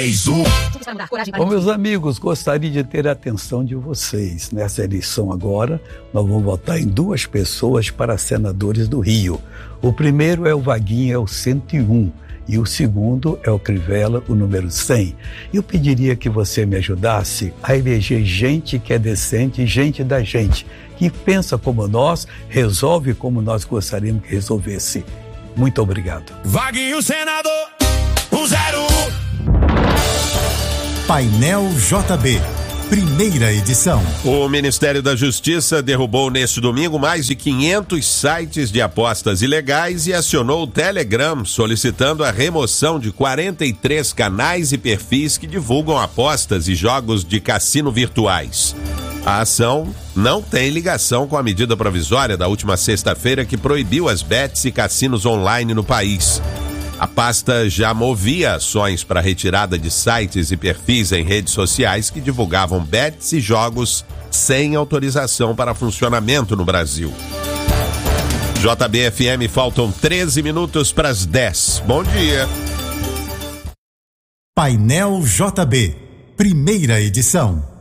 3-1. Bom, meus amigos, gostaria de ter a atenção de vocês. Nessa eleição agora, nós vamos votar em 2 pessoas para senadores do Rio. O primeiro é o Vaguinho, é o 101. E o segundo é o Crivella, o número 100. Eu pediria que você me ajudasse a eleger gente que é decente, gente da gente, que pensa como nós, resolve como nós gostaríamos que resolvesse. Muito obrigado. Vaguinho senador, o 01. Painel JB, primeira edição. O Ministério da Justiça derrubou neste domingo mais de 500 sites de apostas ilegais e acionou o Telegram, solicitando a remoção de 43 canais e perfis que divulgam apostas e jogos de cassino virtuais. A ação não tem ligação com a medida provisória da última sexta-feira que proibiu as bets e cassinos online no país. A pasta já movia ações para retirada de sites e perfis em redes sociais que divulgavam bets e jogos sem autorização para funcionamento no Brasil. JB-FM, faltam 13 minutos para as 10. Bom dia. Painel JB, primeira edição.